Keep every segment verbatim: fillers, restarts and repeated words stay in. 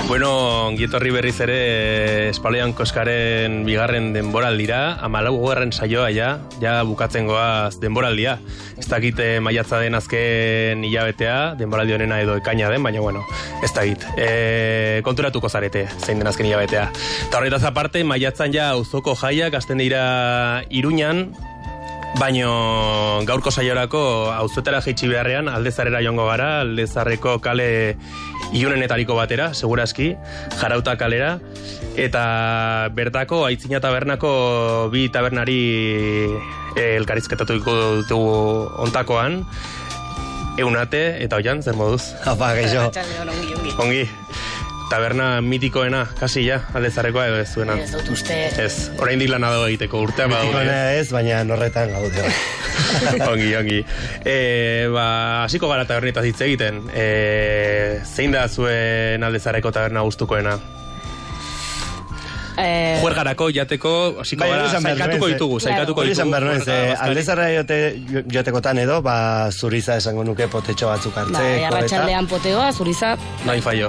Bueno, ongietorri berriz ere Espaloian Koskaren bigarren denboraldira, hamalaugarren saioa ja, ja bukatzen goaz denboraldia. Ez dakit maiatza den azken hilabetea, denboraldi honena edo ekaina den, baina bueno, ez dakit. E, konturatuko zarete, zein den azken hilabetea. Eta horretaz aparte, maiatzan ja auzoko jaiak hasten dira Iruñan, baino gaurko saiorako auzoetara jaitsi beharrean Aldezarrera joango gara, Aldezarreko kale ilunenetariko batera, segurazki, Jarauta kalera, eta bertako Aitzina tabernako bi tabernari elkarrizketatuko dugu ontakoan, Eunate eta Oian, zer moduz? Apa, gaixo. Ongi. Taberna mitikoena, kasi ja, Aldezarrekoa edo ez zuena. Ez dut uste. Ez, oraindik lana dago egiteko, urtean badaude. Mitikoena ez, baina norretan gaude. ongi, ongi. E, ba, hasiko gara tabernetaz hitz egiten. E, zein da zuen Aldezarreko taberna gustukoena? Eh, Juergarako, jateko, hasiko gara, saikatuko ditugu, saikatuko ditugu. Aldezarra jote, jotekotan edo, ba, zuriza esango nuke potetxo batzuk hartzeko. Ba, arratsaldean poteoa, zuriza. Nahi faio.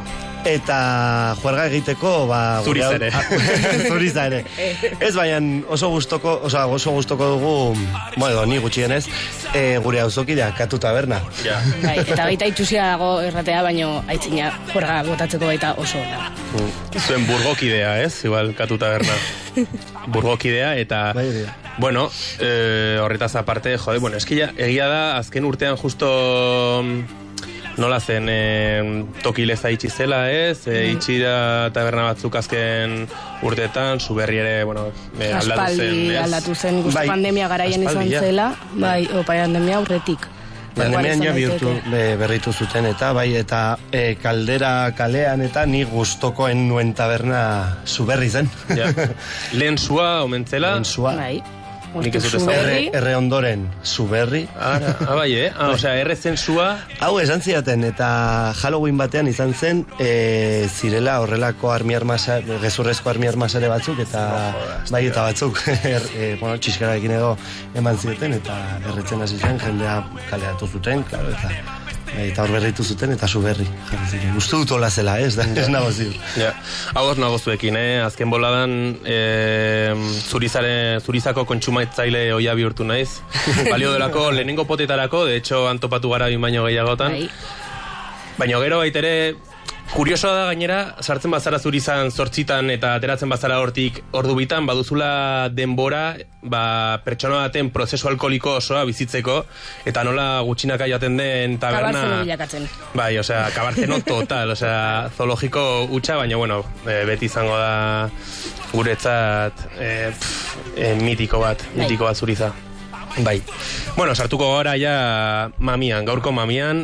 Eta juerga egiteko, ba... Zuriza ere. Zuriza ere. Ez baina oso gustoko, oso, oso gustoko dugu, bueno, ni gutxienez, e, gure auzokidea, Katu taberna. Ja. Bai, eta baita itxusia dago erratea, baino Aitzina juerga botatzeko baita oso ona. Mm. Zuen burgokidea, ez? Igual Katu taberna. Burgokidea, eta... Bai, bai. Bueno, eh, horretaz aparte, jode, bueno, eskila, egia da, azken urtean justo... Nola zen, e, tokileza itxi zela, ez? E, itxira taberna batzuk azken urteetan, Zuberri ere, bueno, e, aldatu zen, ez? aldatu zen, guzti bai. pandemia garaian izan ja. zela, bai, o pandemia aurretik. Pandemian ja bihurtu, berritu zuten, eta bai, eta e, kaldera kalean, eta ni gustokoen nuen taberna Zuberri zen. Ja. Lehen zua, omentzela? Lehen zua. Bai. Nik ez dut ez Erre, erre ondoren, Zuberri. Ara, ah, bai, eh? Ah, osea, erre zen zua... Hau esan zidaten, eta Halloween batean izan zen, e, zirela horrelako armi armasa, gezurrezko armi armasare batzuk, eta bai, eta batzuk, er, e, bueno, txiskararekin edo eman zidaten, eta erretzen hasi zen, jendea kaleatu zuten, claro, eta... Eta hor berritu zuten, eta Zuberri. Gustu dut hola zela, ez? Ez nago ziur. Ja, hau ez nago zuekin, eh? Azken boladan eh, zurizare, zurizako kontsumatzaile oia bihurtu naiz. Balio delako lehenengo potetarako, de hecho, antopatu gara bin baino gehiagotan. Bai. Baina gero baitere, kuriosoa da gainera, sartzen bazara zurizan zortzitan eta ateratzen bazara hortik ordu bitan, baduzula denbora, ba, pertsona baten prozesu alkoholiko osoa bizitzeko, eta nola gutxinaka jaten den taberna... Kabarzeno bilakatzen. Bai, osea, kabarzeno total, osea, zoologiko hutsa, baina, bueno, e, beti izango da guretzat e, pff, e, mitiko bat, mitiko bat zuriza. Bai. Bueno, sartuko gara ja mamian, gaurko mamian,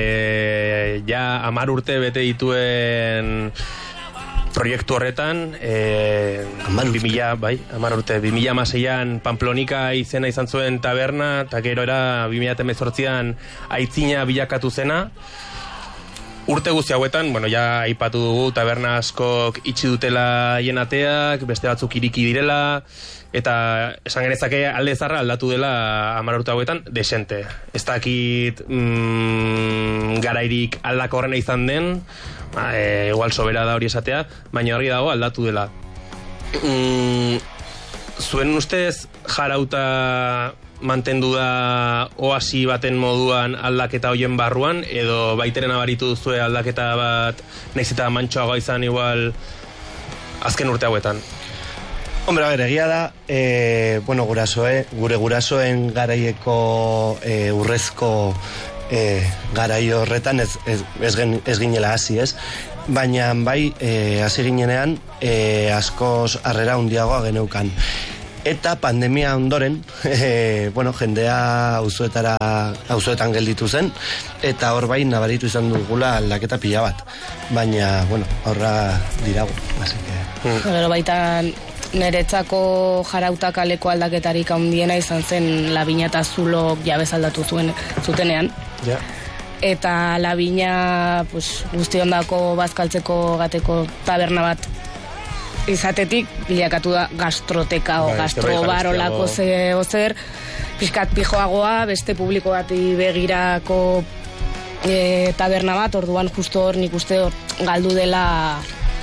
e, ja amar urte bete dituen proiektu horretan, e, bimila, bai, amar urte, bimila hamaseian Pamplonika izena izan zuen taberna, eta gero era bimila hemezortzian Aitzina bilakatu zena. Urte guzti hauetan, bueno, ja aipatu dugu, taberna askok itxi dutela hien ateak, beste batzuk iriki direla, eta esan genezake Aldezarra aldatu dela hamar urte hauetan desente. Ez dakit mm, garairik aldako horrena izan den, ba, e, igual sobera da hori esatea, baina argi dago aldatu dela. Mm, zuen ustez Jarauta mantendu da oasi baten moduan aldaketa hoien barruan, edo baiteren abaritu duzue aldaketa bat nahiz eta mantsoagoa izan igual azken urte hauetan? Hombre, a ver, egia da, e, bueno, gurasoe, gure gurasoen garaieko e, urrezko e, garai horretan ez, ez, ez, gen, ez ginela hasi, ez? Baina bai, e, hasi ginenean, e, askoz harrera handiagoa geneukan. Eta pandemia ondoren, e, bueno, jendea auzoetara, auzoetan gelditu zen, eta hor bai nabaritu izan dugula aldaketa pila bat. Baina, bueno, horra dirago, así que... Mm. Gero baita niretzako Jarauta kaleko aldaketarik handiena izan zen Labina eta Zulok jabez aldatu zuen zutenean. Ja. Eta Labina pues, guzti ondako bazkaltzeko gateko taberna bat izatetik bilakatu da gastroteka o gastrobar olako ze ozer, pixkat pijoagoa, beste publiko bati begirako e, taberna bat, orduan justo hor nik uste hor galdu dela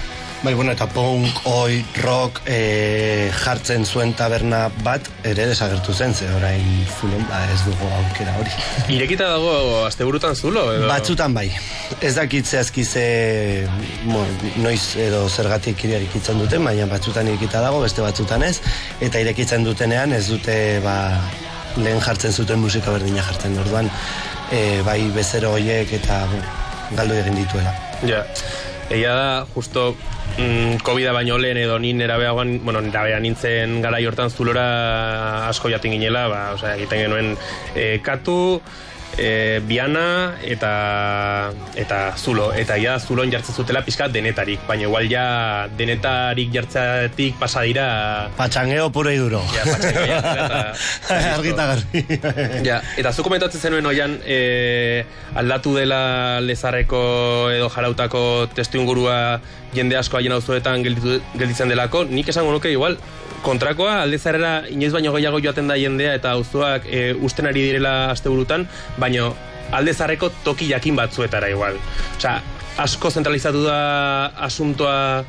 Bai, bueno, eta punk, oi, rock e, jartzen zuen taberna bat ere desagertu zen, ze orain Zulon, ba, ez dugu aukera hori. Irekita dago asteburutan Zulo? Edo? Batzutan bai. Ez dakit zehazki ze mo, noiz edo zergatik irekitzen duten, baina batzutan irekita dago, beste batzutan ez, eta irekitzen dutenean ez dute ba, lehen jartzen zuten musika berdina jartzen, orduan e, bai bezero hoiek eta bo, galdu egin dituela. Ja. Egia da, justo mm, COVID-a baino lehen edo ni nerabeagoan, bueno, nerabea nintzen garai hortan Zulora asko jaten ginela, ba, osea, egiten genuen e, katu, e, Biana eta eta Zulo, eta ja Zulon jartzen zutela pixka denetarik, baina igual ja denetarik jartzeatik pasa dira patxangeo puro y duro. Ja, patxangeo jartzea eta argita garbi. Ja, eta zu komentatzen zenuen oian e, aldatu dela Lezarreko edo Jarautako testu ingurua jende asko haien auzoetan gelditu, gelditzen delako, nik esango nuke igual kontrakoa, Aldezarrera inoiz baino gehiago joaten da jendea eta auzoak e, usten ari direla asteburutan, baino Aldezarreko toki jakin batzuetara igual. Osea, asko zentralizatu da asuntoa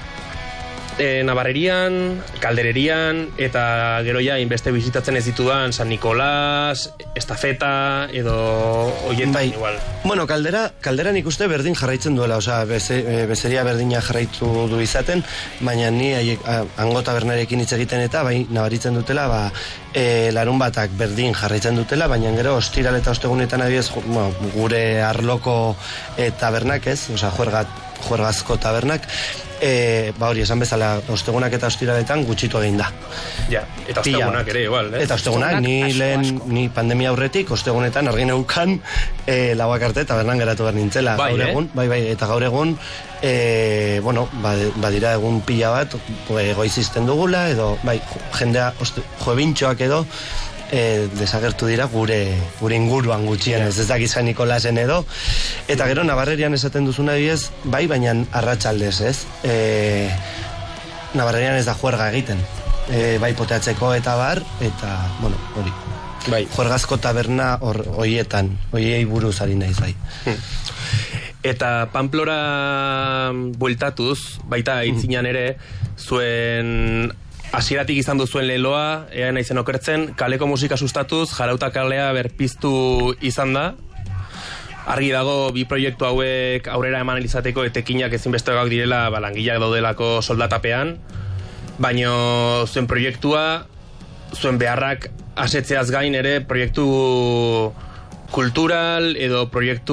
e, Navarrerian, Kaldererian, eta gero ja inbeste bizitatzen ez ditudan San Nicolás, Estafeta, edo hoietan bai. Igual. Bueno, kaldera, kaldera nik uste berdin jarraitzen duela, osea, beze, bezeria berdina jarraitu du izaten, baina ni haiek, hango tabernarekin hitz egiten eta bai nabaritzen dutela, ba, e, larun batak berdin jarraitzen dutela, baina gero ostiral eta ostegunetan adibidez, bueno, gure arloko e, tabernak ez, osea, juergat, juergazko tabernak, E, ba hori, esan bezala, ostegunak eta ostiraletan gutxitu egin da. Ja, eta ostegunak ere igual, eh? Eta ostegunak, ni asko, lehen, asko. Ni pandemia aurretik, ostegunetan argi neukan e, lauak arte tabernan geratu behar nintzela. Bai, gaur eh? egun, bai, bai, eta gaur egun, e, bueno, badira egun pila bat, goizisten dugula, edo, bai, jendea, joebintxoak edo, E, desagertu dira gure gure inguruan gutxien, ez ez dakiz San Nikolasen edo, eta gero Navarrerian esaten duzuna diez, bai, baina arratsaldez, ez? E, Navarrerian ez da juerga egiten, e, bai poteatzeko eta bar, eta, bueno, hori, bai. Juergazko taberna hor, hoietan, hoiei buruz ari naiz, bai. Eta Pamplora bueltatuz, baita aitzinan ere, zuen hasieratik izan duzuen leloa, ea naizen okertzen, kaleko musika sustatuz, Jarauta kalea berpiztu izan da. Argi dago, bi proiektu hauek aurrera eman izateko etekinak ezinbestekoak direla, ba, langileak daudelako soldatapean, baino zuen proiektua, zuen beharrak asetzeaz gain ere, proiektu kultural edo proiektu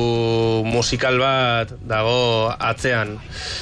musikal bat dago atzean.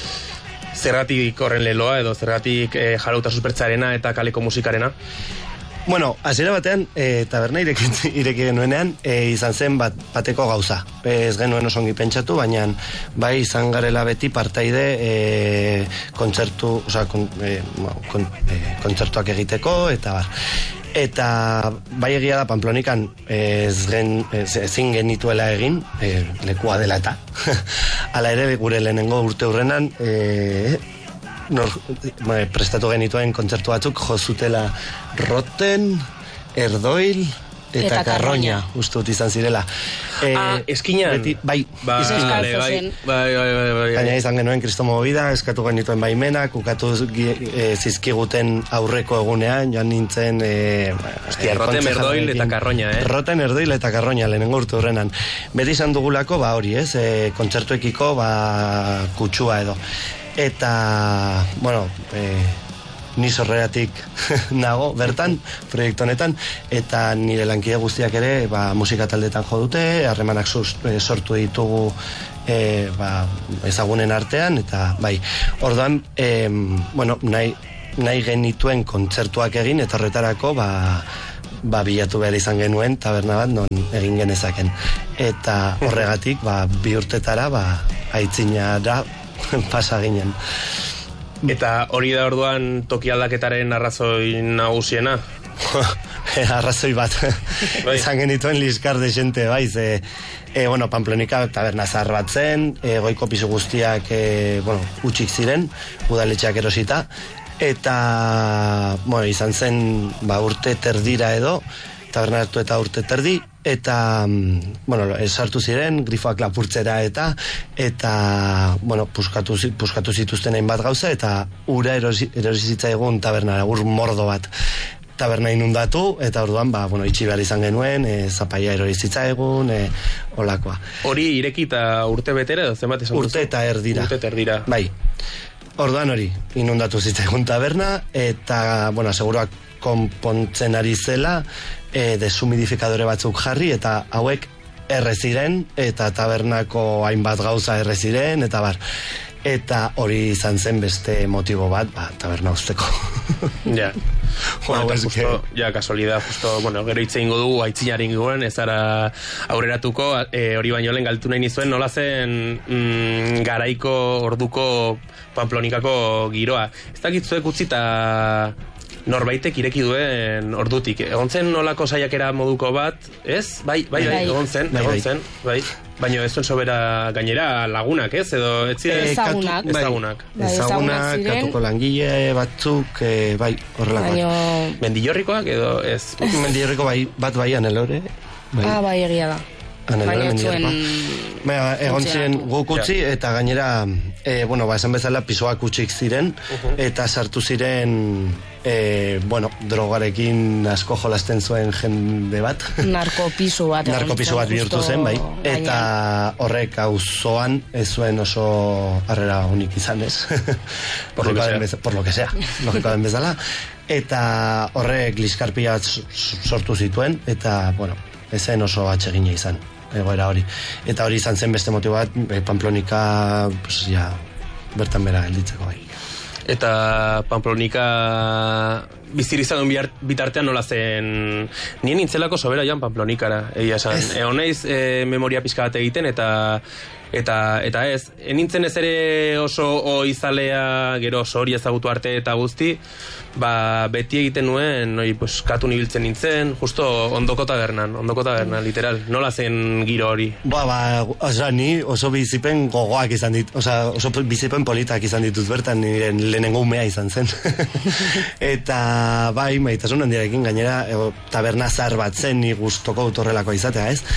Zergatik horren leloa edo zergatik e, Jarauta suspertzearena eta kaleko musikarena? Bueno, hasiera batean, e, taberna ireki, ireki genuenean, e, izan zen bat, bateko gauza. E, ez genuen osongi pentsatu, baina bai izan garela beti partaide e, kontzertu, oza, kon, e, kon, e, kontzertuak egiteko, eta bar. Eta bai egia da Pamplonikan ez gen, ez, ezin genituela egin, e, lekua dela eta. Hala ere, gure lehenengo urte hurrenan, e, nor, e, prestatu genituen kontzertu batzuk jozutela Roten, Erdoil eta, eta Karroña, uste dut izan zirela. E, ah, eskinan? Beti, bai, bai, eskinan. Bai, bai, bai, bai, bai. Gaina izan genuen Kristo Movida, eskatu genituen baimenak, ukatu e, zizkiguten aurreko egunean, joan nintzen... E, Hostia, e, Roten, Erdoil eta Karroña, eh? Roten, Erdoil eta Karroña, lehenengo urte horrenan. Beti izan dugulako, ba hori, ez, e, kontzertuekiko, ba, kutsua edo. Eta, bueno... E, ni sorreratik nago bertan, proiektu honetan, eta nire lankide guztiak ere ba, musika taldetan jo dute, harremanak sortu ditugu e, ba, ezagunen artean, eta bai, orduan, e, bueno, nahi, nahi genituen kontzertuak egin, eta horretarako, ba, ba, bilatu behar izan genuen, taberna bat, non egin genezaken. Eta horregatik, ba, bi urtetara, ba, aitzinara pasa ginen. Eta hori da orduan toki aldaketaren arrazoi nagusiena? Arrazoi bat. Izan genituen liskar de xente, bai, ze, e, bueno, Pamplonika taberna zahar bat zen, e, goiko pisu guztiak, e, bueno, utxik ziren, udaletxeak erosita, eta, bueno, izan zen, ba, urte terdira edo, tabernatu eta urte terdi, eta, bueno, sartu ziren, grifoak lapurtzera eta, eta, bueno, puskatu, puskatu zituzten hainbat gauza, eta ura erosi, erosi zitzaigun tabernara, ur mordo bat. Taberna inundatu, eta orduan, ba, bueno, itxi behar izan genuen, e, zapaia erori zitzaigun, e, olakoa. Hori irekita urte betera, edo zenbat esan duzu? Urte eta erdira. Urte eta erdira. Bai. Orduan hori, inundatu zitzaigun taberna, eta, bueno, seguruak konpontzen ari zela, e, deshumidifikadore batzuk jarri, eta hauek erre ziren, eta tabernako hainbat gauza erre ziren, eta bar. Eta hori izan zen beste motibo bat, ba, taberna usteko. Ja. Bueno, eta justo, ja, kasualidad, justo, bueno, gero hitze ingo dugu, aitzinari ingoen, ez ara aurreratuko, e, hori baino lehen galtu nahi nizuen, nola zen mm, garaiko orduko Pamplonikako giroa. Ez dakitzuek utzita norbaitek ireki duen ordutik. Egon zen nolako saiakera moduko bat, ez? Bai, bai, bai, egon zen, bai, egon bai. zen, bai. Baina ez zuen sobera gainera lagunak, ez? Edo ez ziren ezagunak. Ezagunak. Bai, Ezagunak, ziren. katuko langile batzuk, e, bai, horrelakoak. Baina... Mendillorrikoak edo ez? Mendillorriko bai, bat bai anelore. Bai. Ah, bai, egia da. Anelore, Baina Mendillorrikoa. zuen... Baina, egon ziren guk utzi, eta gainera, e, bueno, ba, esan bezala pisoak utxik ziren, eta sartu ziren, e, bueno, drogarekin asko jolasten zuen jende bat. Narkopisu bat. Narkopisu bat bihurtu zen, bai. Eta horrek auzoan ez zuen oso harrera unik izan, ez? Por lo que sea. Bez, por lo que sea, logikoa den bezala. Eta horrek liskarpia sortu zituen, eta, bueno, ezen oso atsegina izan, egoera hori. Eta hori izan zen beste motibo bat, e, Pamplonika, pues, ja, bertan bera gelditzeko, bai. Eta Pamplonika bizirizadun bitartean nola zen, nien nintzelako sobera jan Pamplonikara, egia esan. Ez. Egon naiz e, memoria pixka bat egiten, eta eta eta ez, enintzen ez ere oso oizalea, gero oso hori ezagutu arte eta guzti, ba, beti egiten nuen, noi, pues, katun ibiltzen nintzen, justo ondoko tabernan, ondoko tabernan, literal. Nola zen giro hori? Ba, ba, oza, ni oso bizipen gogoak izan dit, oza, oso bizipen politak izan ditut bertan, niren lehenengo umea izan zen. Eta, bai, maitasun handiarekin gainera, ego, taberna zar bat zen, ni gustoko autorrelako izatea, ez?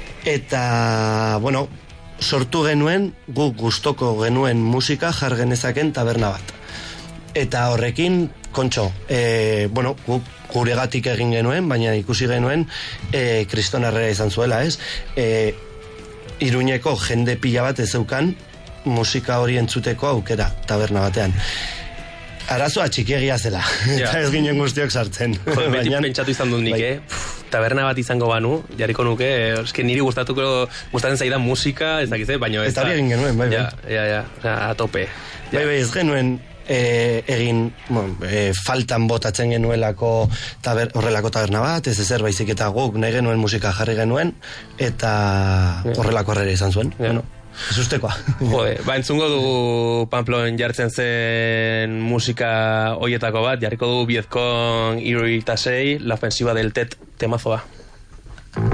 Eta, bueno, sortu genuen, guk gustoko genuen musika jar genezaken taberna bat. Eta horrekin, kontxo, e, bueno, guk guregatik egin genuen, baina ikusi genuen e, kristonarrera izan zuela, ez? E, Iruñeko jende pila bat ez zeukan musika hori entzuteko aukera taberna batean. Arazoa txikiegia zela, Ja. eta ez ginen guztiok sartzen. Jode, beti Baina- pentsatu izan dut nik, bai. eh? Pff, taberna bat izango banu, jarriko nuke, eh, eske niri gustatuko, gustatzen zaidan musika, ez dakize, baina ez Eta hori egin genuen, bai, bai. Ja, ja, ja, ja, a tope. Bai, bai, ez genuen e, egin, bueno, e, faltan botatzen genuelako taber, horrelako taberna bat, ez ezer baizik eta guk nahi genuen musika jarri genuen, eta horrelako harrera izan zuen. Ja. Bueno, ez ustekoa. Jode, ba, entzungo dugu Pamplon jartzen zen musika hoietako bat, jarriko dugu Viezcong Iruitasei, La Ofensiva del Tet temazoa.